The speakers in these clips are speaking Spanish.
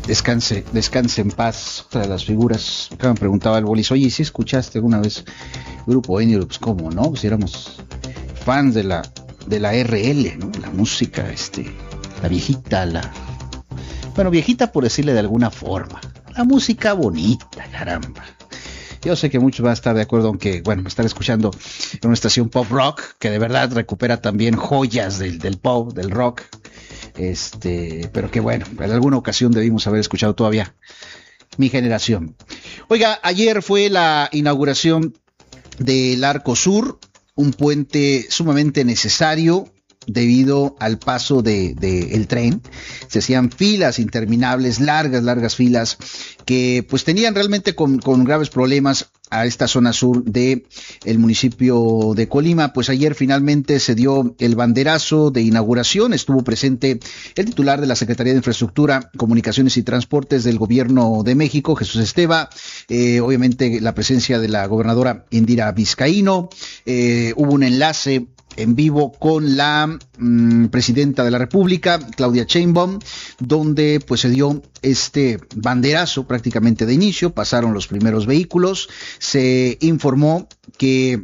descanse en paz. Otra de las figuras. Acá me preguntaba el Bolis, oye, ¿sí escuchaste alguna vez Grupo N? Pues cómo, ¿no? Pues éramos fans de la RL, ¿no? La música, la viejita, viejita por decirle de alguna forma. La música bonita, caramba. Yo sé que muchos van a estar de acuerdo, aunque, me están escuchando en una estación pop rock, que de verdad recupera también joyas del pop, del rock, pero que en alguna ocasión debimos haber escuchado todavía mi generación. Oiga, ayer fue la inauguración del Arco Sur, un puente sumamente necesario, debido al paso el tren. Se hacían filas interminables, largas filas, que pues tenían realmente con graves problemas a esta zona sur de el municipio de Colima. Pues ayer finalmente se dio el banderazo de inauguración. Estuvo presente el titular de la Secretaría de Infraestructura, Comunicaciones y Transportes del Gobierno de México, Jesús Esteva, obviamente la presencia de la gobernadora Indira Vizcaíno, hubo un enlace en vivo con la presidenta de la República, Claudia Sheinbaum, donde pues se dio este banderazo prácticamente de inicio. Pasaron los primeros vehículos, se informó que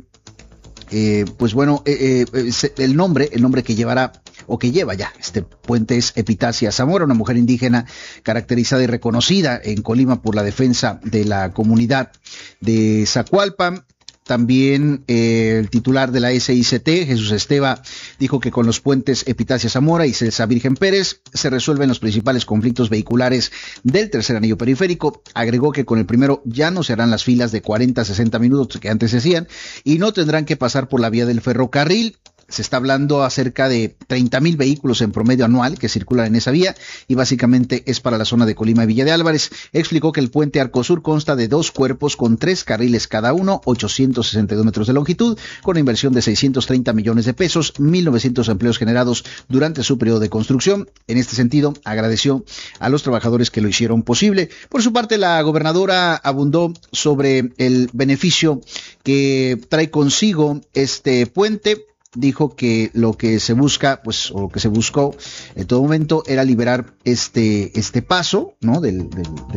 el nombre que llevará o que lleva ya este puente es Epitacia Zamora, una mujer indígena caracterizada y reconocida en Colima por la defensa de la comunidad de Zacualpan. También el titular de la SICT, Jesús Esteva, dijo que con los puentes Epitacia Zamora y Celsa Virgen Pérez se resuelven los principales conflictos vehiculares del tercer anillo periférico. Agregó que con el primero ya no se harán las filas de 40 a 60 minutos que antes se hacían y no tendrán que pasar por la vía del ferrocarril. Se está hablando acerca de 30,000 vehículos en promedio anual que circulan en esa vía y básicamente es para la zona de Colima y Villa de Álvarez. Explicó que el puente Arcosur consta de 2 cuerpos con 3 carriles cada uno, 862 metros de longitud, con una inversión de 630 millones de pesos, 1,900 empleos generados durante su periodo de construcción. En este sentido, agradeció a los trabajadores que lo hicieron posible. Por su parte, la gobernadora abundó sobre el beneficio que trae consigo este puente. Dijo que lo que se busca, o lo que se buscó en todo momento era liberar este paso, ¿no? del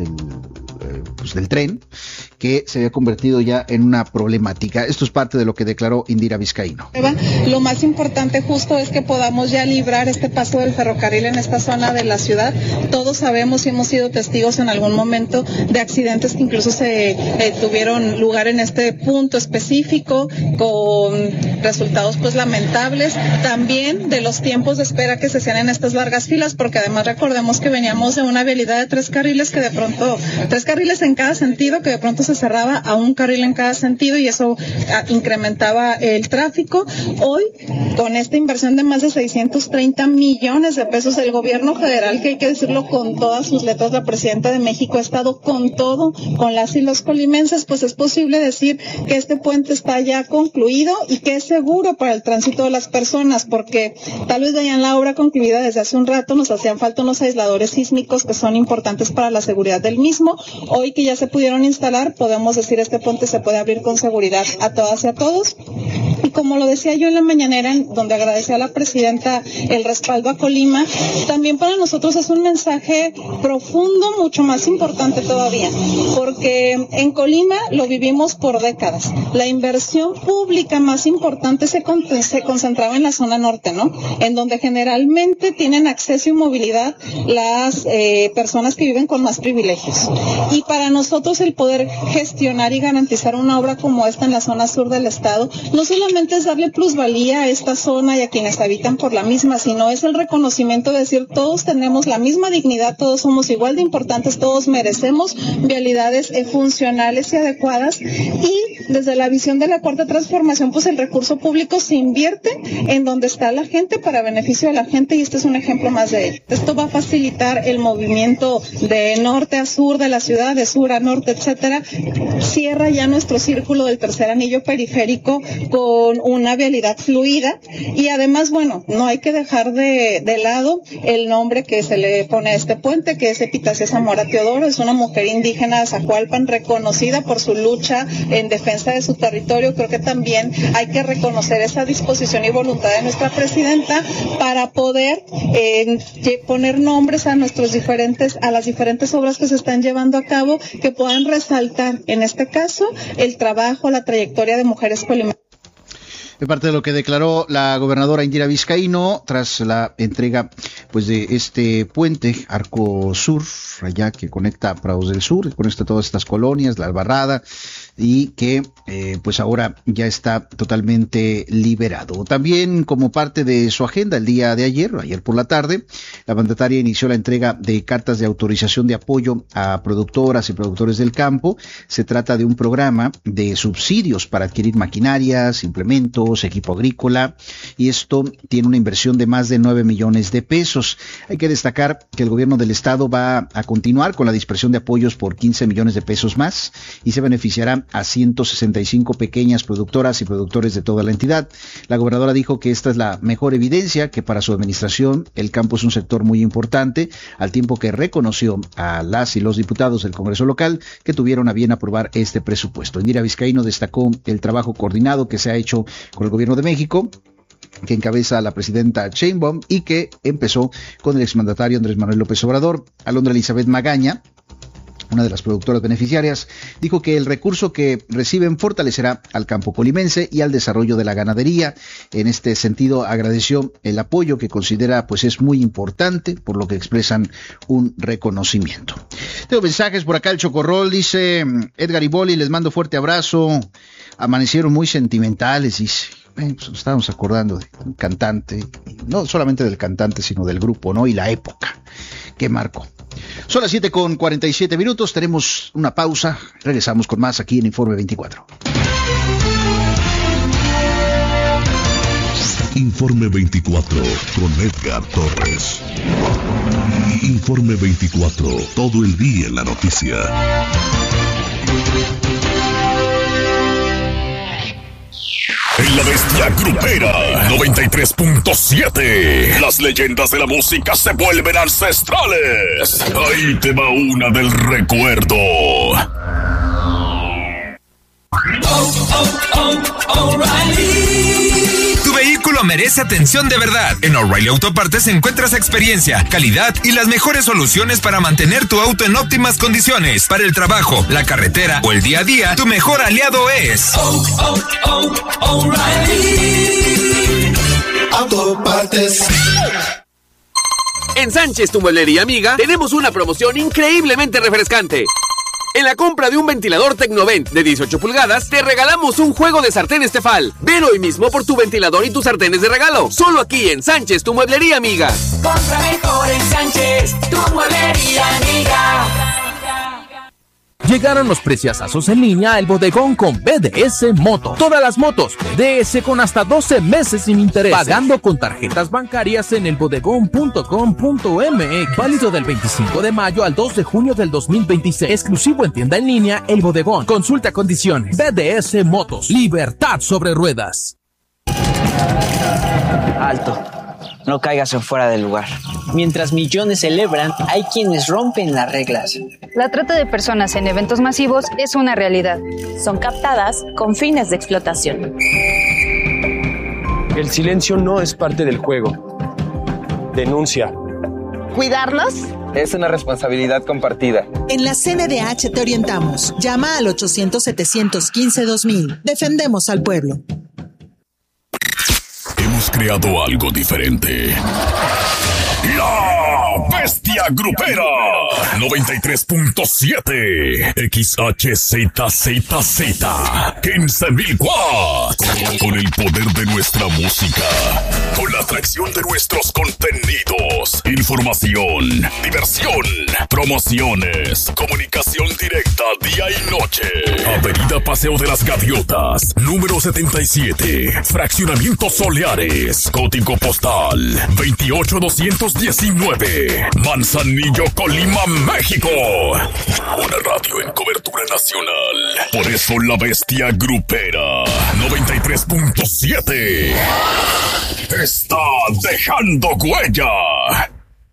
tren, que se había convertido ya en una problemática. Esto es parte de lo que declaró Indira Vizcaíno. Lo más importante justo es que podamos ya librar este paso del ferrocarril en esta zona de la ciudad. Todos sabemos y hemos sido testigos en algún momento de accidentes que incluso se tuvieron lugar en este punto específico, con resultados lamentables, también de los tiempos de espera que se hacían en estas largas filas, porque además recordemos que veníamos de una vialidad de 3 carriles que de pronto, 3 carriles en cada sentido, que de pronto se cerraba a 1 carril en cada sentido y eso incrementaba el tráfico. Hoy, con esta inversión de más de 630 millones de pesos, el gobierno federal, que hay que decirlo con todas sus letras, la presidenta de México ha estado con todo, con las y los colimenses, pues es posible decir que este puente está ya concluido y que es seguro para el tránsito de las personas, porque tal vez veían la obra concluida desde hace un rato, nos hacían falta unos aisladores sísmicos que son importantes para la seguridad del mismo. Hoy que ya se pudieron instalar, podemos decir este puente se puede abrir con seguridad a todas y a todos. Y como lo decía yo en la mañanera, donde agradecía a la presidenta el respaldo a Colima, también para nosotros es un mensaje profundo, mucho más importante todavía, porque en Colima lo vivimos por décadas. La inversión pública más importante se concentraba en la zona norte, ¿no? En donde generalmente tienen acceso y movilidad las personas que viven con más privilegios. Y para nosotros el poder gestionar y garantizar una obra como esta en la zona sur del estado, no solamente es darle plusvalía a esta zona y a quienes habitan por la misma, sino es el reconocimiento de decir todos tenemos la misma dignidad, todos somos igual de importantes, todos merecemos vialidades funcionales y adecuadas. Y desde la visión de la cuarta transformación, pues el recurso público se invierte en donde está la gente para beneficio de la gente y este es un ejemplo más de ello. Esto va a facilitar el movimiento de norte a sur de la ciudad, de sur a norte, etcétera. Cierra ya nuestro círculo del tercer anillo periférico con con una vialidad fluida, y además, bueno, no hay que dejar de lado el nombre que se le pone a este puente, que es Epitacia Zamora Teodoro. Es una mujer indígena de Zacualpan reconocida por su lucha en defensa de su territorio. Creo que también hay que reconocer esa disposición y voluntad de nuestra presidenta para poder poner nombres a las diferentes obras que se están llevando a cabo, que puedan resaltar, en este caso, el trabajo, la trayectoria de mujeres colimenses. De parte de lo que declaró la gobernadora Indira Vizcaíno tras la entrega pues de este puente Arco Sur, allá que conecta Prados del Sur, conecta todas estas colonias, la Albarrada, y que pues ahora ya está totalmente liberado. También, como parte de su agenda el día de ayer por la tarde, la mandataria inició la entrega de cartas de autorización de apoyo a productoras y productores del campo. Se trata de un programa de subsidios para adquirir maquinarias, implementos, equipo agrícola, y esto tiene una inversión de más de 9 millones de pesos. Hay que destacar que el gobierno del estado va a continuar con la dispersión de apoyos por 15 millones de pesos más, y se beneficiará a 165 pequeñas productoras y productores de toda la entidad. La gobernadora dijo que esta es la mejor evidencia que para su administración el campo es un sector muy importante, al tiempo que reconoció a las y los diputados del Congreso local que tuvieron a bien aprobar este presupuesto. Indira Vizcaíno destacó el trabajo coordinado que se ha hecho con el gobierno de México, que encabeza la presidenta Sheinbaum, y que empezó con el exmandatario Andrés Manuel López Obrador. Alondra Elizabeth Magaña, una de las productoras beneficiarias, dijo que el recurso que reciben fortalecerá al campo colimense y al desarrollo de la ganadería. En este sentido, agradeció el apoyo que considera pues es muy importante, por lo que expresan un reconocimiento. Tengo mensajes por acá. El Chocorrol dice: Edgar y Boli, les mando fuerte abrazo. Amanecieron muy sentimentales, dice. Pues nos estábamos acordando de un cantante, no solamente del cantante, sino del grupo, ¿no? Y la época que marcó. Son las 7:47, tenemos una pausa, regresamos con más aquí en Informe 24. Informe 24 con Edgar Torres. Informe 24, todo el día en la noticia. En la bestia grupera 93.7, las leyendas de la música se vuelven ancestrales. Ahí te va una del recuerdo. Tu vehículo merece atención de verdad. En O'Reilly Autopartes encuentras experiencia, calidad y las mejores soluciones para mantener tu auto en óptimas condiciones. Para el trabajo, la carretera o el día a día, tu mejor aliado es O'Reilly Autopartes. En Sánchez, tu mueblería amiga, tenemos una promoción increíblemente refrescante. En la compra de un ventilador Tecnovent de 18 pulgadas, te regalamos un juego de sartenes Tefal. Ven hoy mismo por tu ventilador y tus sartenes de regalo. Solo aquí en Sánchez, tu mueblería amiga. Compra mejor en Sánchez, tu mueblería amiga. Llegaron los preciazazos en línea El Bodegón con BDS Moto. Todas las motos BDS con hasta 12 meses sin interés, pagando con tarjetas bancarias en elbodegón.com.mx. Válido del 25 de mayo al 2 de junio del 2026. Exclusivo en tienda en línea El Bodegón. Consulta condiciones. BDS Motos. Libertad sobre ruedas. Alto. No caigas en fuera del lugar. Mientras millones celebran, hay quienes rompen las reglas. La trata de personas en eventos masivos es una realidad. Son captadas con fines de explotación. El silencio no es parte del juego. Denuncia. ¿Cuidarlos? Es una responsabilidad compartida. En la CNDH te orientamos. Llama al 800-715-2000. Defendemos al pueblo. Hemos creado algo diferente. La Bestia Grupera 93.7 XHZZZ 15,000 watts. Con el poder de nuestra música, con la atracción de nuestros contenidos, información, diversión, promociones, comunicación directa día y noche. Avenida Paseo de las Gaviotas, número 77, Fraccionamiento Soleares, código postal 28219, Manzanillo, Colima, México. Una radio en cobertura nacional. Por eso la bestia grupera 93.7 está dejando huella.